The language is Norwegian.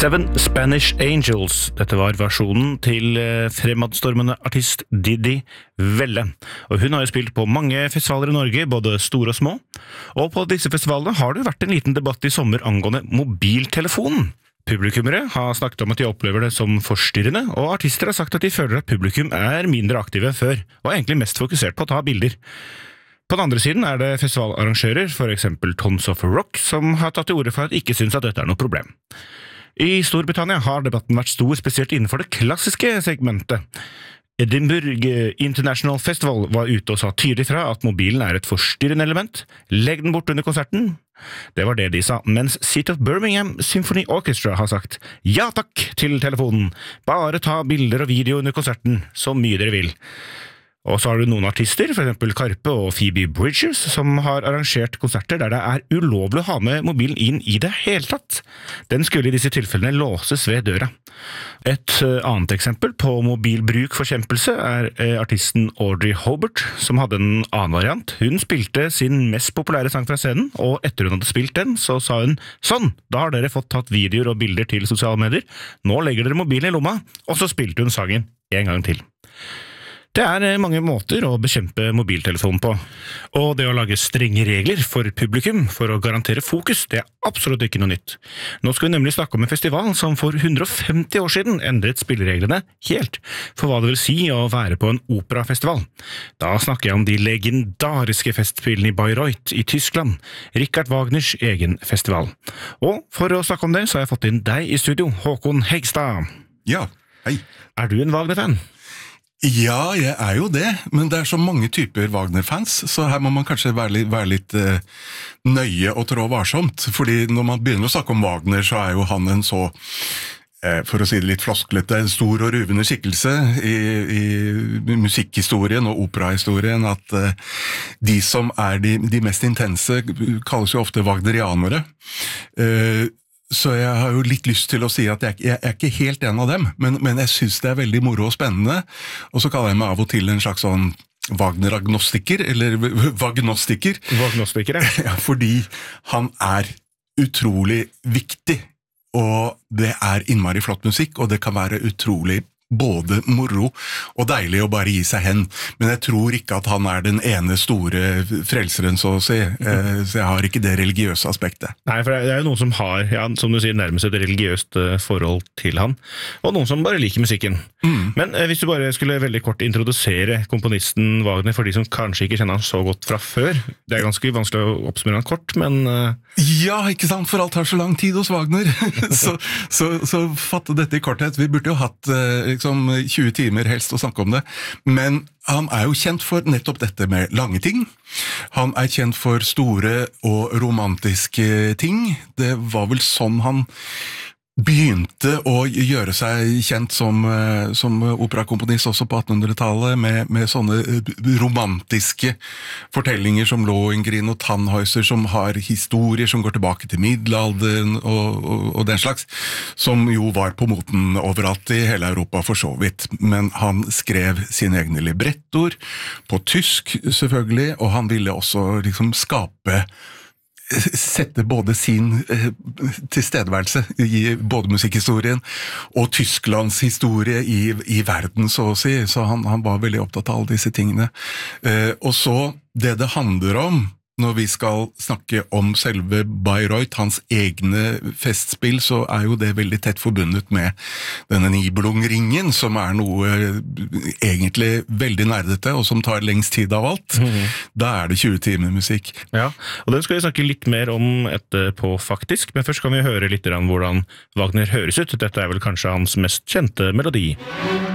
Seven Spanish Angels. Dette var versjonen til fremadstormende artist Didi Velle. Og hun har jo spilt på mange festivaler i Norge, både store og små. Og på disse festivalene har det vært en liten debatt i sommer angående mobiltelefonen. Publikummere har snakket om at de opplever det som forstyrrende, og artister har sagt at de føler at publikum er mindre aktive enn før, og egentlig mest fokusert på å ta bilder. På den andre siden er det festivalarrangører, for eksempel Tons of Rock, som har tatt til orde for at de ikke synes at dette er noe problem. I Storbritannia har debatten vært stor, spesielt innenfor det klassiske segmentet. Edinburgh International Festival var ute og sa tydelig fra at mobilen er et forstyrrende element. Legg den bort under konserten. Det var det de sa, mens Seat of Birmingham Symphony Orchestra har sagt ja takk til telefonen. Bare ta bilder og video under konserten, så mye dere vil. Og så har du noen artister, for eksempel Karpe og Phoebe Bridgers, som har arrangert konserter der det er ulovlig å ha med mobilen inn i det hele tatt. Den skulle i disse tilfellene låses ved døra. Et annet eksempel på mobilbrukforkjempelse er artisten Audrey Hobart, som hadde en annen variant. Hun spilte sin mest populære sang fra scenen, og etter hun hadde spilt den, så sa hun «Sånn, da har dere fått tatt videoer og bilder til sosiale medier. Nå legger dere mobilen i lomma», og så spilte hun sangen en gang til. Det er mange måter å bekjempe mobiltelefonen på, og det å lage strenge regler for publikum for å garantere fokus, det er absolutt ikke noe nytt. Nå skal vi nemlig snakke om en festival som for 150 år siden endret spillereglene helt, for hva det vil si å være på en operafestival. Da snakker jeg om de legendariske festspillene i Bayreuth i Tyskland, Richard Wagners egen festival. Og for å snakke om det, så har jeg fått inn deg i studio, Håkon Hegstad. Ja, hei. Er du en Wagner-fan? Ja, jeg er jo det, men det er så mange typer Wagner-fans, så her må man kanskje være litt nøye og trå varsomt, fordi når man begynner å snakke om Wagner, så er jo han en så, for å si det litt flosklete, en stor og ruvende skikkelse i musikkhistorien og operahistorien, at de som er de mest intense kalles jo ofte Wagnerianere. Så jeg har jo litt lyst til å si at jeg er ikke helt en av dem, men jeg synes det er veldig moro og spennende, og så kaller jeg meg av og til en slags sånn Wagner-agnostiker, eller Wagnostiker. Wagnostiker, ja. Ja, fordi han er utrolig viktig, og det er innmari flott musikk, og det kan være utrolig både moro og deilig å bare gi seg hen, men jeg tror ikke at han er den ene store frelseren, så å si, så jeg har ikke det religiøse aspektet. Nei, for det er jo noen som har, ja, som du sier, nærmest et religiøst forhold til han, og noen som bare liker musikken. Men hvis du bare skulle veldig kort introdusere komponisten Wagner for de som kanskje ikke kjenner han så godt fra før, det er ganske vanskelig å oppsummere han kort, men... Ja, ikke sant, for alt tar så lang tid hos Wagner, så fatte dette i korthet. Vi burde jo hatt liksom 20 timer helst å snakke om det, men han er jo kjent for nettopp dette med lange ting. Han er kjent for store og romantiske ting. Det var vel sånn han begynte å gjøre seg kjent som operakomponist også på 1800-tallet, med sånne romantiske fortellinger som Lohengrin og Tannhäuser, som har historier som går tilbake til middelalderen og den slags, som jo var på moten overalt i hele Europa for så vidt. Men han skrev sine egne librettoer på tysk selvfølgelig, og han ville også liksom sette både sin tilstedeværelse i både musikkhistorien og Tysklands historie i verden, så å si. Så han var veldig opptatt av alle disse tingene. Og så det handler om, når vi skal snakke om selve Bayreuth, hans egne festspill, så er jo det veldig tett forbundet med denne Nibelungringen, som er noe egentlig veldig nerdete, og som tar lengst tid av alt. Da er det 20 timer musikk. Ja, og den skal vi snakke litt mer om etterpå faktisk, men først kan vi høre litt om hvordan Wagner høres ut. Dette er vel kanskje hans mest kjente melodi.